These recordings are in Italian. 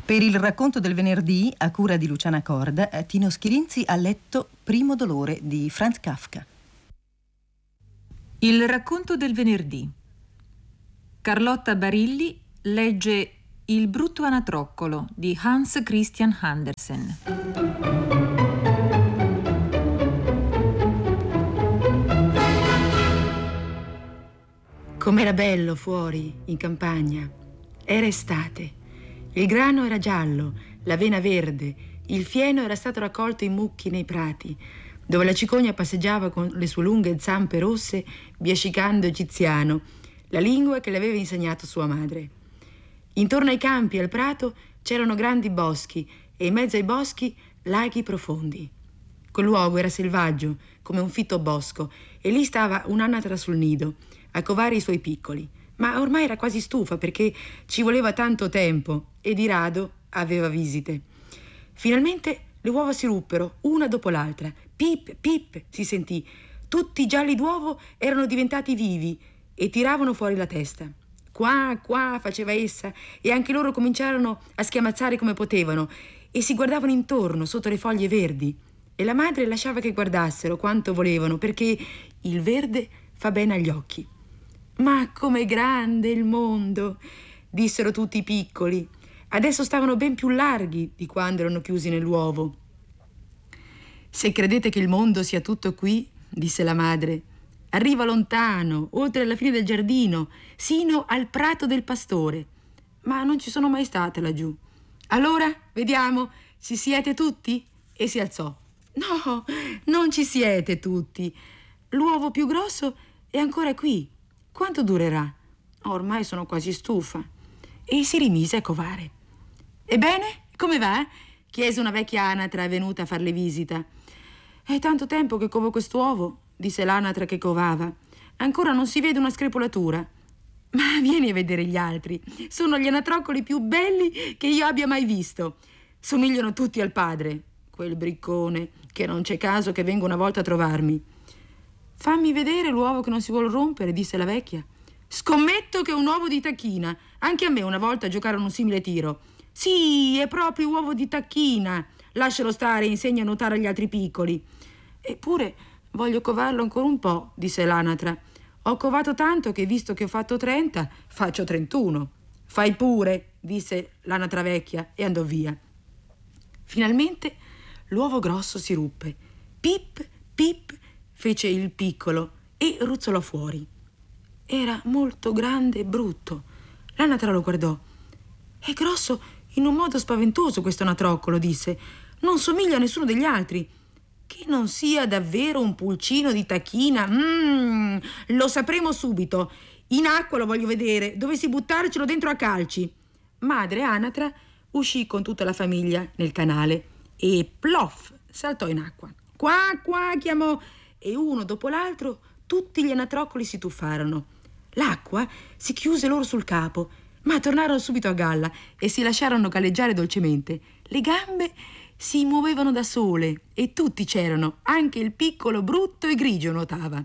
Per il racconto del venerdì, a cura di Luciana Corda, Tino Schirinzi ha letto Primo dolore di Franz Kafka. Il racconto del venerdì. Carlotta Barilli legge Il brutto anatroccolo di Hans Christian Andersen. Com'era bello fuori, in campagna. Era estate. Il grano era giallo, l'avena verde, il fieno era stato raccolto in mucchi nei prati, dove la cicogna passeggiava con le sue lunghe zampe rosse, biascicando egiziano, la lingua che le aveva insegnato sua madre. Intorno ai campi e al prato c'erano grandi boschi e in mezzo ai boschi laghi profondi. Quel luogo era selvaggio, come un fitto bosco, e lì stava un'anatra sul nido, a covare i suoi piccoli. Ma ormai era quasi stufa perché ci voleva tanto tempo e di rado aveva visite. Finalmente le uova si ruppero, una dopo l'altra. Pip, pip, si sentì. Tutti i gialli d'uovo erano diventati vivi e tiravano fuori la testa. Qua, qua, faceva essa, e anche loro cominciarono a schiamazzare come potevano e si guardavano intorno sotto le foglie verdi. E la madre lasciava che guardassero quanto volevano, perché il verde fa bene agli occhi. «Ma com'è grande il mondo!» dissero tutti i piccoli. Adesso stavano ben più larghi di quando erano chiusi nell'uovo. «Se credete che il mondo sia tutto qui», disse la madre, «arriva lontano, oltre la fine del giardino, sino al prato del pastore. Ma non ci sono mai state laggiù. Allora, vediamo, ci siete tutti?» E si alzò. «No, non ci siete tutti. L'uovo più grosso è ancora qui. Quanto durerà? Ormai sono quasi stufa». E si rimise a covare. «Ebbene, come va?» chiese una vecchia anatra venuta a farle visita. «È tanto tempo che covo quest'uovo», disse l'anatra che covava. «Ancora non si vede una screpolatura». «Ma vieni a vedere gli altri. Sono gli anatroccoli più belli che io abbia mai visto. Somigliano tutti al padre, quel briccone, che non c'è caso che venga una volta a trovarmi». «Fammi vedere l'uovo che non si vuol rompere», disse la vecchia. «Scommetto che è un uovo di tacchina. Anche a me una volta giocarono un simile tiro». «Sì, è proprio uovo di tacchina. Lascialo stare e insegna a nuotare agli altri piccoli». «Eppure voglio covarlo ancora un po'», disse l'anatra. «Ho covato tanto che, visto che ho fatto 30, faccio 31. «Fai pure», disse l'anatra vecchia e andò via. Finalmente l'uovo grosso si ruppe. «Pip, pip», fece il piccolo e ruzzolò fuori. Era molto grande e brutto. L'anatra lo guardò. «È grosso in un modo spaventoso questo anatroccolo», disse. «Non somiglia a nessuno degli altri. Che non sia davvero un pulcino di tacchina. Lo sapremo subito. In acqua lo voglio vedere. Dovessi buttarcelo dentro a calci». Madre anatra uscì con tutta la famiglia nel canale e plof saltò in acqua. «Qua, qua», chiamò, e uno dopo l'altro tutti gli anatroccoli si tuffarono. L'acqua si chiuse loro sul capo, ma tornarono subito a galla e si lasciarono galleggiare dolcemente. Le gambe si muovevano da sole e tutti c'erano, anche il piccolo brutto e grigio nuotava.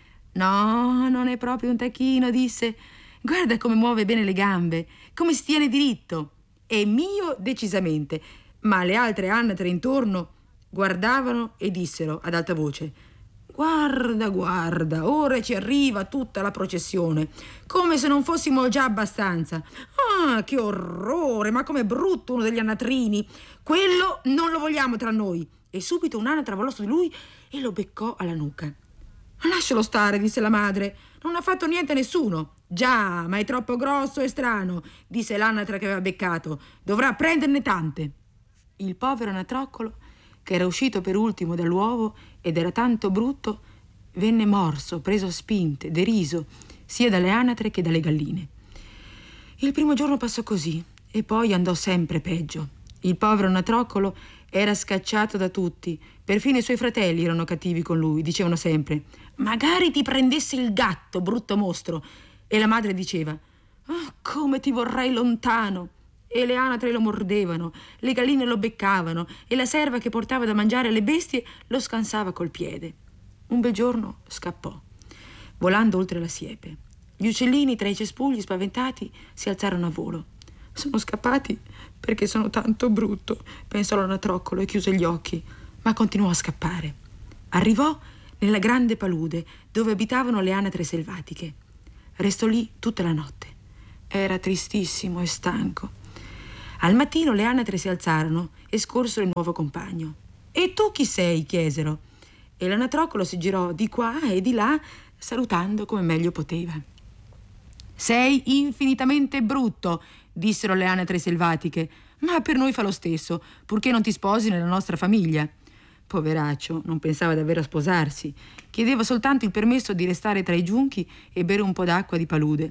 «No, non è proprio un tacchino», disse. «Guarda come muove bene le gambe, come si tiene diritto. È mio decisamente». Ma le altre anatre intorno guardavano e dissero ad alta voce: «Guarda, guarda, ora ci arriva tutta la processione, come se non fossimo già abbastanza. Ah, che orrore, ma com'è brutto uno degli anatrini. Quello non lo vogliamo tra noi». E subito un'anatra volò su di lui e lo beccò alla nuca. «Lascialo stare», disse la madre, «non ha fatto niente a nessuno». «Già, ma è troppo grosso e strano», disse l'anatra che aveva beccato. «Dovrà prenderne tante». Il povero anatroccolo, che era uscito per ultimo dall'uovo ed era tanto brutto, venne morso, preso a spinte, deriso, sia dalle anatre che dalle galline. Il primo giorno passò così e poi andò sempre peggio. Il povero anatroccolo era scacciato da tutti, perfino i suoi fratelli erano cattivi con lui, dicevano sempre: «Magari ti prendesse il gatto, brutto mostro». E la madre diceva: «Oh, come ti vorrei lontano». E le anatre lo mordevano, le galline lo beccavano e la serva che portava da mangiare alle bestie lo scansava col piede. Un bel giorno scappò, volando oltre la siepe. Gli uccellini tra i cespugli spaventati si alzarono a volo. Sono scappati perché sono tanto brutto, pensò l'anatroccolo e chiuse gli occhi, ma continuò a scappare. Arrivò nella grande palude dove abitavano le anatre selvatiche. Restò lì tutta la notte. Era tristissimo e stanco. Al mattino le anatre si alzarono e scorsero il nuovo compagno. «E tu chi sei?» chiesero. E l'anatroccolo si girò di qua e di là, salutando come meglio poteva. «Sei infinitamente brutto», dissero le anatre selvatiche, «ma per noi fa lo stesso, purché non ti sposi nella nostra famiglia». Poveraccio, non pensava davvero a sposarsi. Chiedeva soltanto il permesso di restare tra i giunchi e bere un po' d'acqua di palude.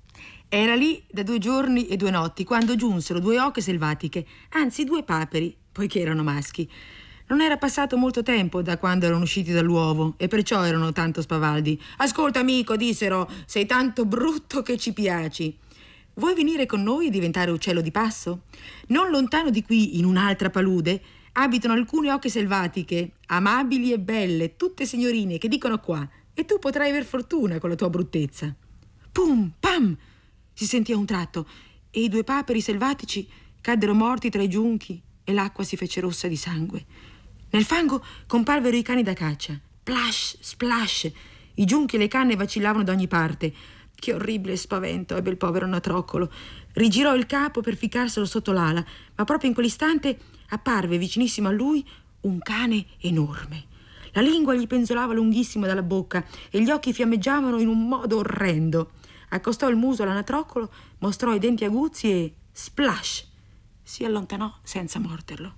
Era lì da 2 giorni e 2 notti quando giunsero 2 oche selvatiche, anzi 2 paperi, poiché erano maschi. Non era passato molto tempo da quando erano usciti dall'uovo e perciò erano tanto spavaldi. «Ascolta, amico», dissero, «sei tanto brutto che ci piaci. Vuoi venire con noi e diventare uccello di passo? Non lontano di qui, in un'altra palude, abitano alcune oche selvatiche, amabili e belle, tutte signorine, che dicono qua, e tu potrai aver fortuna con la tua bruttezza». Pum, pam! Si sentì a un tratto e i 2 paperi selvatici caddero morti tra i giunchi e l'acqua si fece rossa di sangue. Nel fango comparvero i cani da caccia. Plash, splash! I giunchi e le canne vacillavano da ogni parte. Che orribile spavento ebbe il povero anatroccolo. Rigirò il capo per ficcarselo sotto l'ala, ma proprio in quell'istante apparve vicinissimo a lui un cane enorme. La lingua gli penzolava lunghissima dalla bocca e gli occhi fiammeggiavano in un modo orrendo. Accostò il muso all'anatroccolo, mostrò i denti aguzzi e splash! Si allontanò senza morderlo.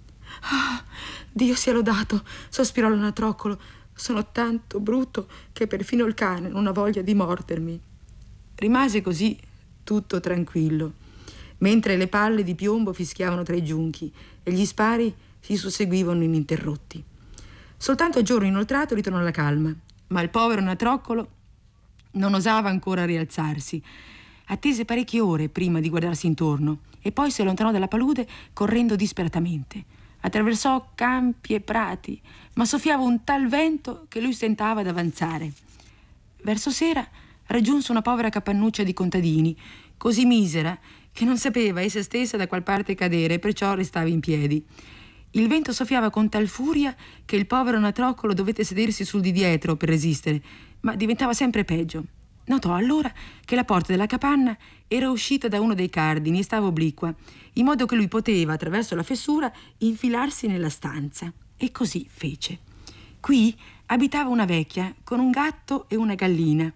«Ah, Dio sia lodato!» sospirò l'anatroccolo. «Sono tanto brutto che perfino il cane non ha voglia di mordermi». Rimase così tutto tranquillo, mentre le palle di piombo fischiavano tra i giunchi e gli spari si susseguivano ininterrotti. Soltanto a giorno inoltrato ritornò la calma, ma il povero anatroccolo non osava ancora rialzarsi. Attese parecchie ore prima di guardarsi intorno e poi si allontanò dalla palude correndo disperatamente. Attraversò campi e prati, ma soffiava un tal vento che lui stentava ad avanzare. Verso sera raggiunse una povera capannuccia di contadini, così misera che non sapeva essa stessa da qual parte cadere, perciò restava in piedi. Il vento soffiava con tal furia che il povero anatroccolo dovette sedersi sul di dietro per resistere, ma diventava sempre peggio. Notò allora che la porta della capanna era uscita da uno dei cardini e stava obliqua, in modo che lui poteva, attraverso la fessura, infilarsi nella stanza. E così fece. Qui abitava una vecchia con un gatto e una gallina.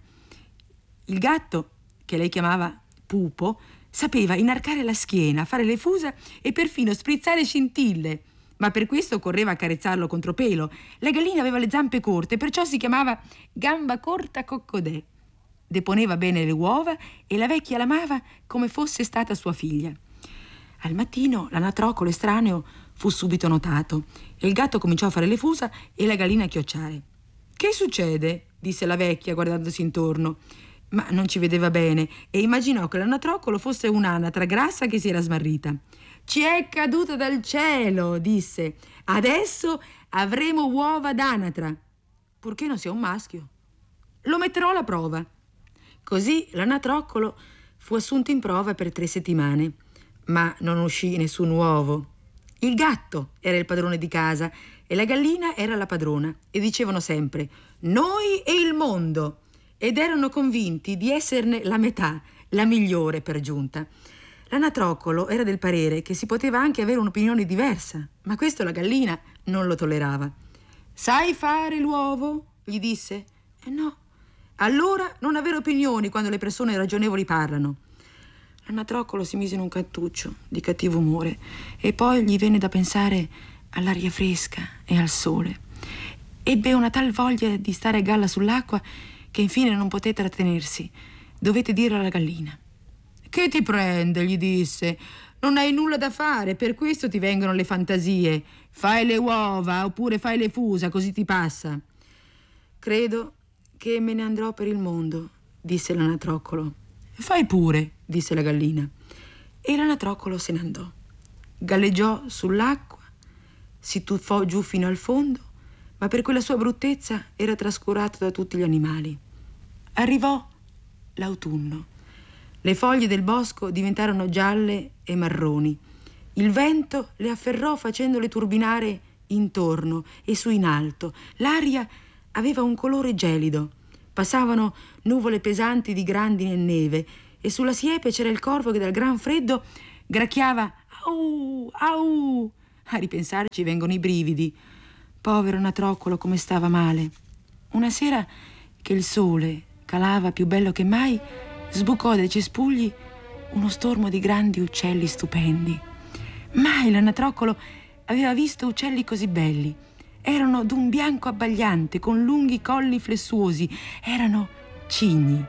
Il gatto, che lei chiamava Pupo, sapeva inarcare la schiena, fare le fusa e perfino sprizzare scintille, ma per questo occorreva accarezzarlo contropelo. La gallina aveva le zampe corte, perciò si chiamava Gamba Corta Coccodè. Deponeva bene le uova e la vecchia l'amava come fosse stata sua figlia. Al mattino l'anatroccolo estraneo fu subito notato e il gatto cominciò a fare le fusa e la gallina a chiocciare. «Che succede?» disse la vecchia guardandosi intorno, ma non ci vedeva bene e immaginò che l'anatroccolo fosse un'anatra grassa che si era smarrita. «Ci è caduta dal cielo», disse. «Adesso avremo uova d'anatra, purché non sia un maschio. Lo metterò alla prova». Così l'anatroccolo fu assunto in prova per 3 settimane, ma non uscì nessun uovo. Il gatto era il padrone di casa e la gallina era la padrona e dicevano sempre «noi e il mondo» ed erano convinti di esserne la metà, la migliore per giunta. L'anatroccolo era del parere che si poteva anche avere un'opinione diversa, ma questo la gallina non lo tollerava. «Sai fare l'uovo?» gli disse. «No». «Allora non avere opinioni quando le persone ragionevoli parlano». L'anatroccolo si mise in un cantuccio di cattivo umore e poi gli venne da pensare all'aria fresca e al sole. Ebbe una tal voglia di stare a galla sull'acqua che infine non poté trattenersi. Dovette dirlo alla gallina. «Che ti prende?» gli disse. «Non hai nulla da fare, per questo ti vengono le fantasie. Fai le uova oppure fai le fusa, così ti passa». «Credo che me ne andrò per il mondo», disse l'anatroccolo. «Fai pure», disse la gallina. E l'anatroccolo se ne andò. Galleggiò sull'acqua, si tuffò giù fino al fondo, ma per quella sua bruttezza era trascurato da tutti gli animali. Arrivò l'autunno. Le foglie del bosco diventarono gialle e marroni. Il vento le afferrò facendole turbinare intorno e su in alto. L'aria aveva un colore gelido. Passavano nuvole pesanti di grandine e neve e sulla siepe c'era il corvo che dal gran freddo gracchiava «Au, au!». A ripensarci vengono i brividi. Povero Natroccolo, come stava male. Una sera che il sole calava più bello che mai, sbucò dai cespugli uno stormo di grandi uccelli stupendi. Mai la Natroccolo aveva visto uccelli così belli. Erano d'un bianco abbagliante, con lunghi colli flessuosi. Erano cigni.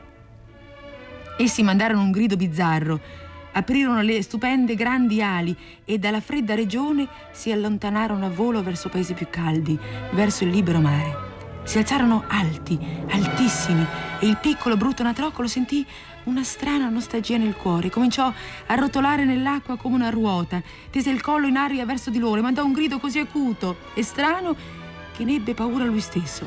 Essi mandarono un grido bizzarro, aprirono le stupende grandi ali e dalla fredda regione si allontanarono a volo verso paesi più caldi, verso il libero mare. Si alzarono alti, altissimi, e il piccolo brutto Natroccolo sentì una strana nostalgia nel cuore. Cominciò a rotolare nell'acqua come una ruota, tese il collo in aria verso di loro e mandò un grido così acuto e strano che ne ebbe paura lui stesso.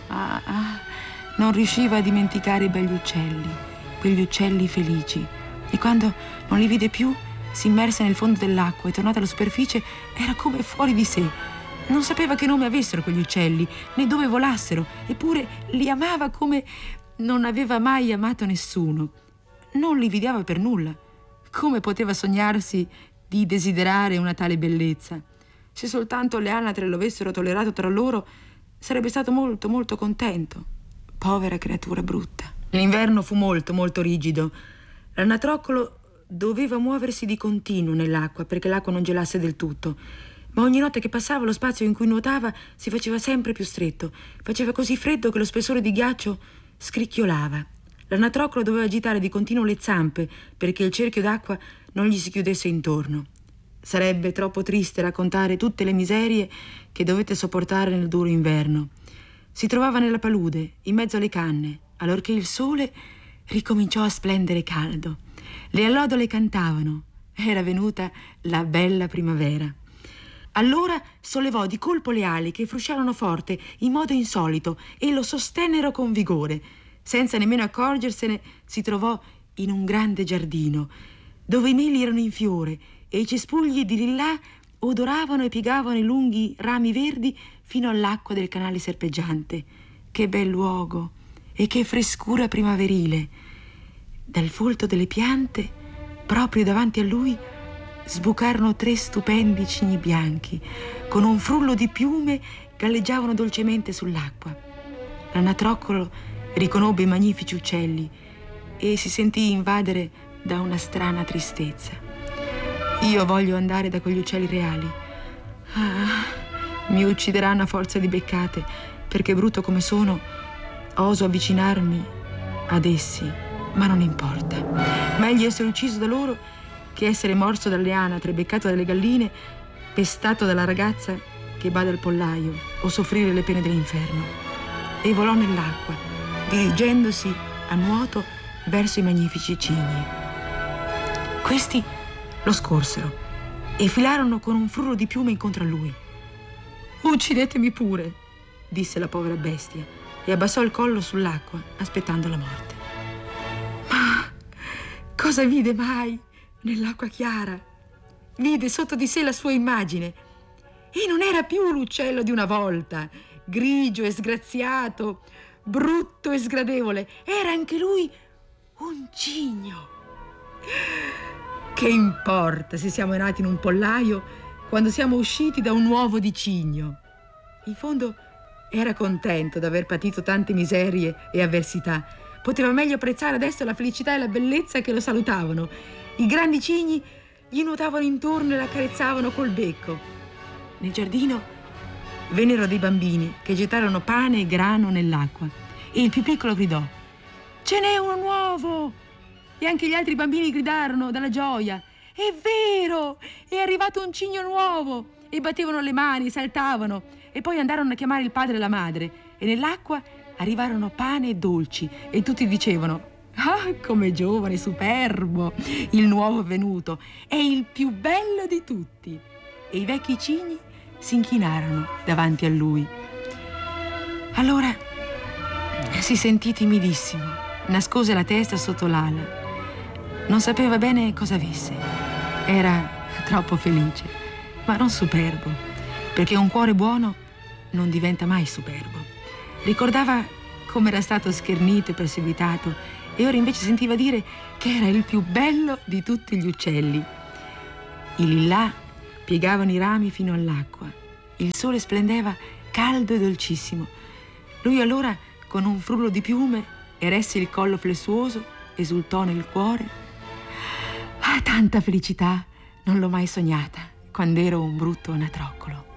Non riusciva a dimenticare i begli uccelli, quegli uccelli felici. E quando non li vide più, si immerse nel fondo dell'acqua e, tornata alla superficie, era come fuori di sé. Non sapeva che nome avessero quegli uccelli, né dove volassero, eppure li amava come non aveva mai amato nessuno. Non li invidiava per nulla. Come poteva sognarsi di desiderare una tale bellezza? Se soltanto le anatre lo avessero tollerato tra loro, sarebbe stato molto, molto contento. Povera creatura brutta. L'inverno fu molto, molto rigido. La Natroccolo doveva muoversi di continuo nell'acqua perché l'acqua non gelasse del tutto. Ma ogni notte che passava lo spazio in cui nuotava si faceva sempre più stretto. Faceva così freddo che lo spessore di ghiaccio scricchiolava. La Natroccolo doveva agitare di continuo le zampe perché il cerchio d'acqua non gli si chiudesse intorno. Sarebbe troppo triste raccontare tutte le miserie che dovette sopportare nel duro inverno. Si trovava nella palude, in mezzo alle canne, allorché il sole ricominciò a splendere caldo. Le allodole cantavano. Era venuta la bella primavera. Allora sollevò di colpo le ali che frusciarono forte in modo insolito e lo sostennero con vigore. Senza nemmeno accorgersene si trovò in un grande giardino dove i meli erano in fiore e i cespugli di lillà odoravano e piegavano i lunghi rami verdi fino all'acqua del canale serpeggiante. Che bel luogo e che frescura primaverile! Dal folto delle piante, proprio davanti a lui, sbucarono 3 stupendi cigni bianchi. Con un frullo di piume galleggiavano dolcemente sull'acqua. La Natroccolo riconobbe i magnifici uccelli e si sentì invadere da una strana tristezza. Io voglio andare da quegli uccelli reali. Mi uccideranno a forza di beccate, perché brutto come sono, oso avvicinarmi ad essi, ma non importa. Meglio essere ucciso da loro che essere morso dalle anatre, beccato dalle galline, pestato dalla ragazza che bada al pollaio o soffrire le pene dell'inferno. E volò nell'acqua, dirigendosi a nuoto verso i magnifici cigni. Questi lo scorsero e filarono con un frullo di piume incontro a lui. «Uccidetemi pure», disse la povera bestia e abbassò il collo sull'acqua aspettando la morte. Ma cosa vide mai nell'acqua chiara? Vide sotto di sé la sua immagine e non era più l'uccello di una volta, grigio e sgraziato, brutto e sgradevole. Era anche lui un cigno. Che importa se siamo nati in un pollaio quando siamo usciti da un uovo di cigno? In fondo era contento d'aver patito tante miserie e avversità. Poteva meglio apprezzare adesso la felicità e la bellezza che lo salutavano. I grandi cigni gli nuotavano intorno e l'accarezzavano col becco. Nel giardino vennero dei bambini che gettarono pane e grano nell'acqua e il più piccolo gridò: «Ce n'è uno nuovo!» E anche gli altri bambini gridarono dalla gioia: «È vero! È arrivato un cigno nuovo!» E battevano le mani, saltavano e poi andarono a chiamare il padre e la madre e nell'acqua arrivarono pane e dolci e tutti dicevano: «Ah, come giovane, superbo! Il nuovo venuto è il più bello di tutti!» E i vecchi cigni si inchinarono davanti a lui. Allora si sentì timidissimo, nascose la testa sotto l'ala Non sapeva bene cosa avesse. Era troppo felice, ma non superbo, perché un cuore buono non diventa mai superbo. Ricordava come era stato schernito e perseguitato e ora invece sentiva dire che era il più bello di tutti gli uccelli. I lillà piegavano i rami fino all'acqua. Il sole splendeva caldo e dolcissimo. Lui allora, con un frullo di piume, eresse il collo flessuoso, esultò nel cuore. Ah, tanta felicità non l'ho mai sognata quando ero un brutto anatroccolo.